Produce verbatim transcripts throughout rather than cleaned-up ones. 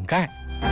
盖。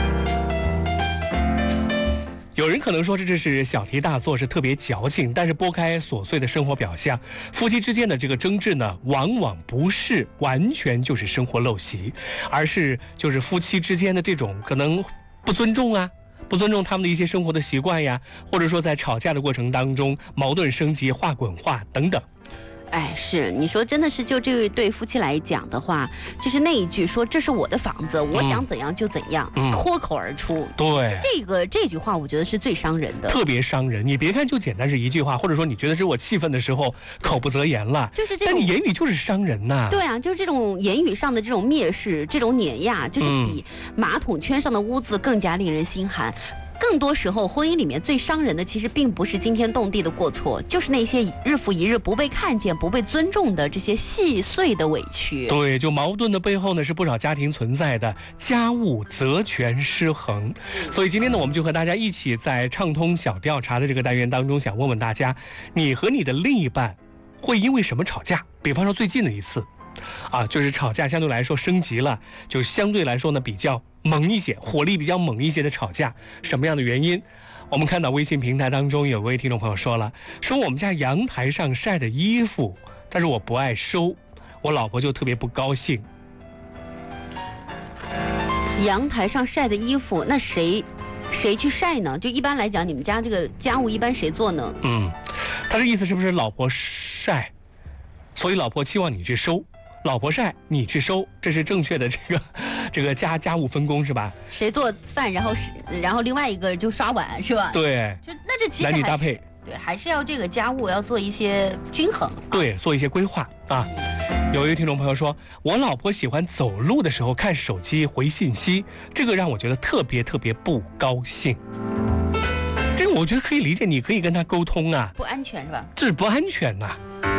有人可能说这这是小题大做，是特别矫情，但是拨开琐碎的生活表象，夫妻之间的这个争执呢，往往不是完全就是生活陋习，而是就是夫妻之间的这种可能不尊重啊，不尊重他们的一些生活的习惯呀，或者说在吵架的过程当中矛盾升级、话滚话等等。 哎，是你说真的是就这对夫妻来讲的话，就是那一句说这是我的房子，我想怎样就怎样，嗯、脱口而出。 对， 这个这句话我觉得是最伤人的， 特别伤人。你别看就简单是一句话，或者说你觉得是我气愤的时候口不择言了， 就是这种， 但你言语就是伤人呐、啊。 对啊，就是这种言语上的这种蔑视、这种碾压，就是比马桶圈上的污渍更加令人心寒。更多时候，婚姻里面最伤人的，其实并不是惊天动地的过错，就是那些日复一日不被看见、不被尊重的这些细碎的委屈。 对，就矛盾的背后呢，是不少家庭存在的家务责权失衡。所以今天呢，我们就和大家一起在畅通小调查的这个单元当中，想问问大家，你和你的另一半会因为什么吵架？比方说最近的一次。啊，就是吵架相对来说升级了，就相对来说呢比较猛一些，火力比较猛一些的吵架，什么样的原因？我们看到微信平台当中有位听众朋友说了，说我们家阳台上晒的衣服，但是我不爱收，我老婆就特别不高兴。 阳台上晒的衣服，那谁谁去晒呢？就一般来讲，你们家这个家务一般谁做呢？ 嗯，他这意思是不是老婆晒，所以老婆期望你去收？老婆晒，你去收，这是正确的这个这个家家务分工是吧？ 谁做饭，然后是然后另外一个就刷碗是吧？ 对， 就那这其实男女搭配， 对，还是要这个家务要做一些均衡， 对，做一些规划啊。有一位听众朋友说，我老婆喜欢走路的时候看手机回信息，这个让我觉得特别特别不高兴。这个我觉得可以理解，你可以跟他沟通啊。 不安全是吧？ 这是不安全呐、啊。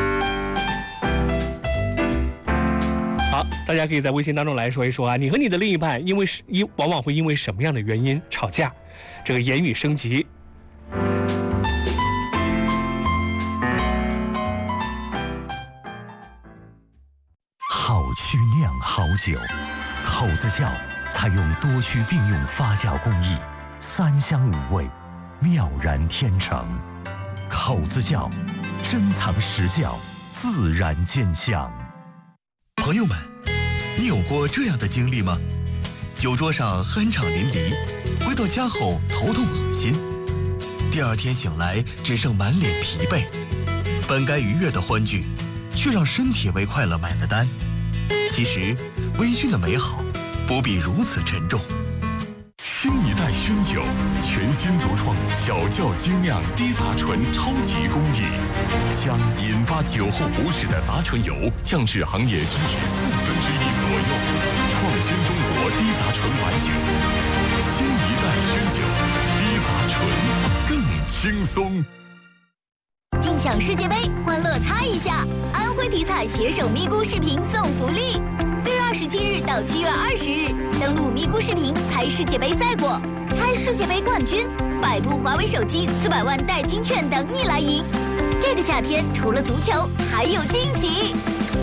好，大家可以在微信当中来说一说啊，你和你的另一半因为因往往会因为什么样的原因吵架？这个言语升级。 好曲酿好酒，口子窖采用多区并用发酵工艺，三香五味，妙然天成。口子窖，珍藏实窖，自然见香。 朋友们，你有过这样的经历吗？酒桌酣酣畅淋漓，回到家后头痛恶心，第二天醒来只剩满脸疲惫，本该愉悦的欢聚，却让身体为快乐买了单。其实，微醺的美好不必如此沉重。 新一代熏酒，全新独创小窖精酿低杂醇超级工艺，将引发酒后不适的杂醇油降至行业均值四分之一左右，创新中国低杂醇白酒。新一代熏酒，低杂醇更轻松。 尽享世界杯，欢乐猜一下！安徽体彩携手咪咕视频送福利。六月二十七日到七月二十日，登录咪咕视频猜世界杯赛果，猜世界杯冠军，百部华为手机、四百万代金券等你来赢。这个夏天除了足球，还有惊喜！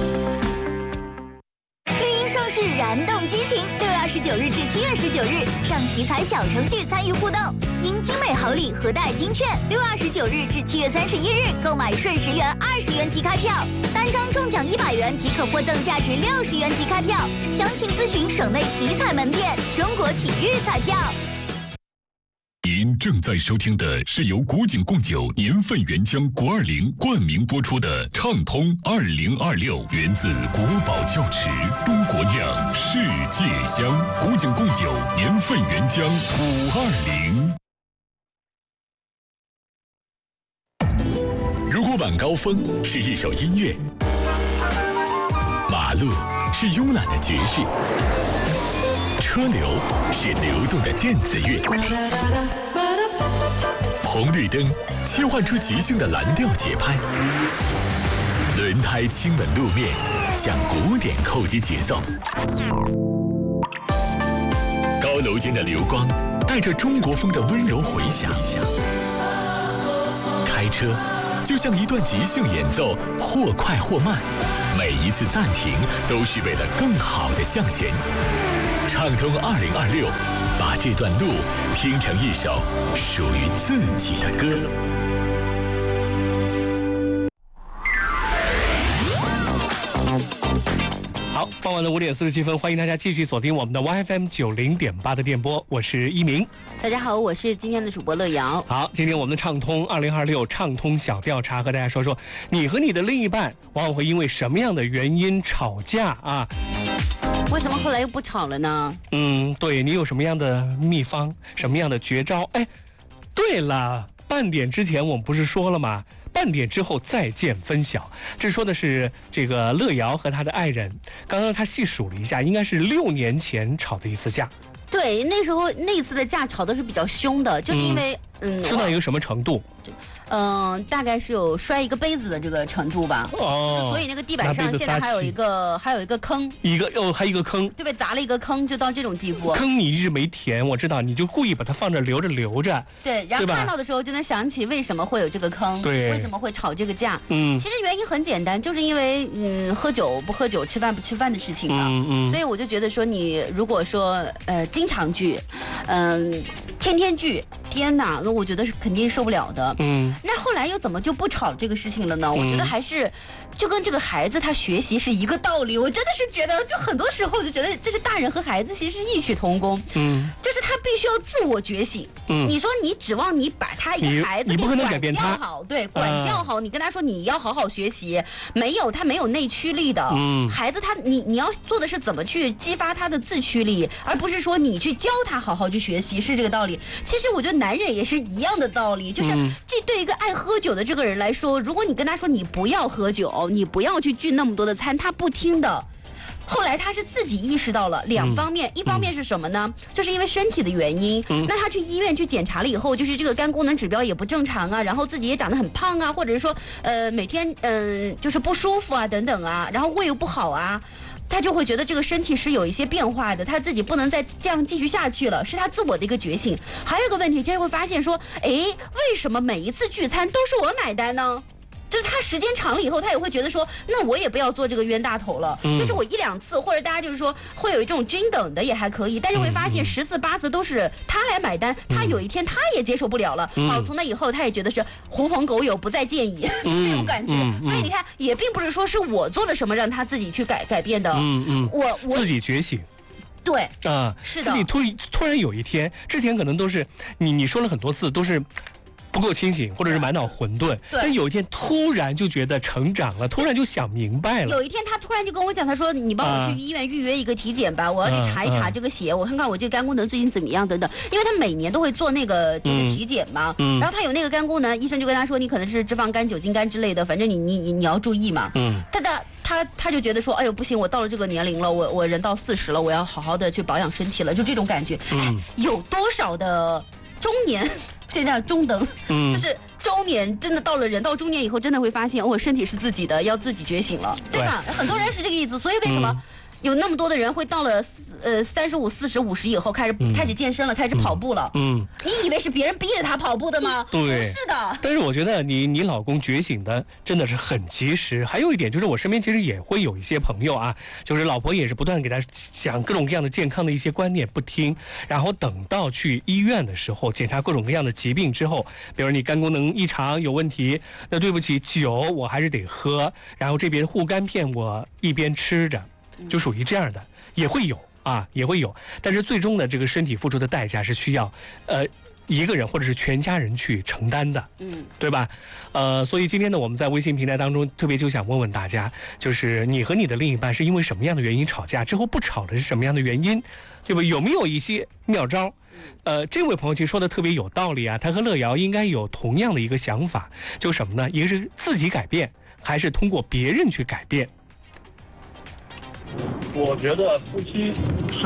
绿茵盛世，燃动激情。六月二十九日至七月十九日，上体彩小程序参与互动，赢精美好礼和代金券。六月二十九日至七月三十一日，购买顺十元、二十元即开票，单张中奖一百元即可获赠价值六十元即开票。详情咨询省内体彩门店。中国体育彩票。 您正在收听的是由古井贡酒年份原浆国二零冠名播出的《畅通二零二六》，源自国宝窖池，中国酿，世界香。古井贡酒年份原浆五二零。如果晚高峰是一首音乐，马路是慵懒的爵士，车流是流动的电子乐，红绿灯切换出即兴的蓝调节拍，轮胎亲吻路面，向古典扣击节奏。高楼间的流光带着中国风的温柔回响。开车就像一段即兴演奏，或快或慢，每一次暂停都是为了更好的向前。 畅通二零二六，把这段路听成一首属于自己的歌。 好，傍晚的五点四十七分，欢迎大家继续锁定我们的 Y F M 九零点八的电波，我是一鸣。 大家好，我是今天的主播乐瑶。 好，今天我们的畅通二零二六畅通小调查，和大家说说你和你的另一半往往会因为什么样的原因吵架啊？ 为什么后来又不吵了呢？ 嗯，对，你有什么样的秘方，什么样的绝招？哎，对了，半点之前我们不是说了吗？半点之后再见分晓，这说的是这个乐瑶和他的爱人。刚刚他细数了一下，应该是六年前吵的一次架。 对，那时候那次的架吵的是比较凶的，就是因为嗯， 凶到一个什么程度？ 嗯、呃，大概是有摔一个杯子的这个程度吧。 哦， 所以那个地板上现在还有一个还有一个坑， 一个哦，还有一个坑， 就被砸了一个坑，就到这种地步。 坑你一直没填，我知道，你就故意把它放着留着留着。 对，然后看到的时候就能想起为什么会有这个坑， 对， 为什么会吵这个架。 嗯， 其实原因很简单，就是因为嗯喝酒不喝酒，吃饭不吃饭的事情嘛。 嗯嗯。 所以我就觉得说，你如果说呃经常聚，嗯、呃、天天聚，天哪，那我觉得是肯定受不了的。 嗯。 那后来又怎么就不吵这个事情了呢？我觉得还是就跟这个孩子他学习是一个道理。我真的是觉得，就很多时候就觉得这是大人和孩子其实是异曲同工。 嗯， 就是他必须要自我觉醒。嗯，你说你指望你把他一个孩子你不可能改变他， 好，对，管教好，你跟他说你要好好学习，没有他没有内驱力的。嗯，孩子他你你要做的是怎么去激发他的自驱力，而不是说你去教他好好去学习，是这个道理。其实我觉得男人也是一样的道理，就是这对一个爱喝酒的这个人来说，如果你跟他说你不要喝酒，你不要去聚那么多的餐，他不听的。后来他是自己意识到了两方面，嗯、一方面是什么呢？就是因为身体的原因，嗯、那他去医院去检查了以后，就是这个肝功能指标也不正常啊，然后自己也长得很胖啊，或者是说呃每天嗯、呃、就是不舒服啊等等啊，然后胃又不好啊。他就会觉得这个身体是有一些变化的，他自己不能再这样继续下去了，是他自我的一个觉醒。还有一个问题，就会发现说，哎，为什么每一次聚餐都是我买单呢？就是他时间长了以后，他也会觉得说，那我也不要做这个冤大头了。嗯、就是我一两次，或者大家就是说会有这种均等的也还可以，但是会发现十次八次都是他来买单，嗯、他有一天他也接受不了了。嗯、好，从那以后他也觉得是狐朋狗友不再建议，就这种感觉。嗯嗯、所以你看，也并不是说是我做了什么让他自己去改改变的。嗯嗯，我我自己觉醒。 对啊， 是的， 自己突突然有一天，之前可能都是你你说了很多次都是。不够清醒，或者是满脑混沌，但有一天突然就觉得成长了，突然就想明白了。 有一天他突然就跟我讲，他说：“你帮我去医院预约一个体检吧，啊、我要去查一查这个血，啊、我看看我这个肝功能最近怎么样等等。”因为他每年都会做那个就是体检嘛，嗯、然后他有那个肝功能，医生就跟他说：“你可能是脂肪肝、酒精肝之类的，反正你你你你要注意嘛。”嗯，他的他他就觉得说：“哎呦不行，我到了这个年龄了，我我人到四十了，我要好好的去保养身体了。”就这种感觉，嗯、哎，有多少的中年？现在中等，嗯，就是中年，真的到了人到中年以后，真的会发现，我、哦、身体是自己的，要自己觉醒了，对吧？对很多人是这个意思，所以为什么？嗯有那么多的人会到了呃三十五、四十五十以后开始、嗯、开始健身了，开始跑步了。嗯，你以为是别人逼着他跑步的吗？ 对， 不是的。 但是我觉得你你老公觉醒的真的是很及时。还有一点就是，我身边其实也会有一些朋友啊，就是老婆也是不断给他讲各种各样的健康的一些观念，不听，然后等到去医院的时候检查各种各样的疾病之后，比如你肝功能异常有问题，那对不起，酒我还是得喝，然后这边护肝片我一边吃着。就属于这样的，也会有啊，也会有，但是最终的这个身体付出的代价是需要，呃，一个人或者是全家人去承担的，嗯，对吧？呃，所以今天呢，我们在微信平台当中特别就想问问大家，就是你和你的另一半是因为什么样的原因吵架？之后不吵的是什么样的原因？对吧？有没有一些妙招？呃，这位朋友其实说的特别有道理啊，他和乐瑶应该有同样的一个想法，就是什么呢？一个是自己改变，还是通过别人去改变？ 我觉得夫妻是